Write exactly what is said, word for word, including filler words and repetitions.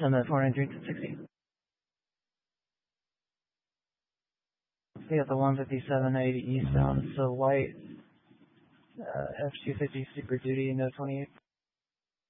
send that four nine three to sixty. We got the one fifty-seven eighty eastbound, so white, uh, F two fifty Super Duty, no twenty-eight.